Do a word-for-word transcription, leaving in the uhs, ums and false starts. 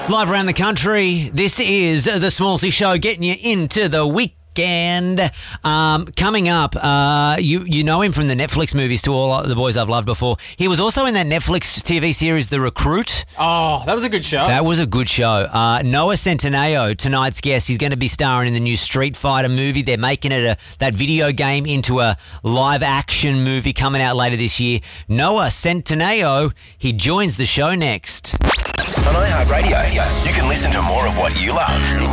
Live around the country, this is the Smallsy Show, getting you into the weekend. Um, coming up, uh, you you know him from the Netflix movies To All the Boys I've Loved Before. He was also in that Netflix T V series The Recruit. Oh, that was a good show. That was a good show. Uh, Noah Centineo, tonight's guest. He's going to be starring in the new Street Fighter movie. They're making it a that video game into a live action movie coming out later this year. Noah Centineo, he joins the show next. On iHeartRadio, you can listen to more of what you love